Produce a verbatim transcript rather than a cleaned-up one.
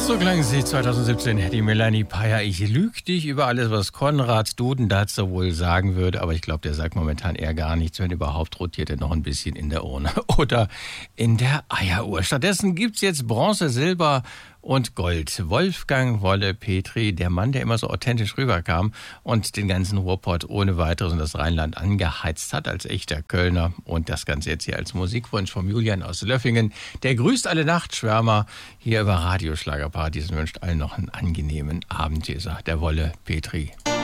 So klang sie zwanzig siebzehn, die Melanie Payer. Ich lüg dich über alles, was Konrad Duden dazu wohl sagen würde. Aber ich glaube, der sagt momentan eher gar nichts. Wenn überhaupt, rotiert er noch ein bisschen in der Urne oder in der Eieruhr. Stattdessen gibt's jetzt Bronze, Silber und Gold. Wolfgang Wolle Petri, der Mann, der immer so authentisch rüberkam und den ganzen Ruhrpott ohne weiteres und das Rheinland angeheizt hat als echter Kölner. Und das Ganze jetzt hier als Musikwunsch vom Julian aus Löffingen. Der grüßt alle Nachtschwärmer hier über Radioschlagerpartys und wünscht allen noch einen angenehmen Abend. Hier sagt der Wolle Petri.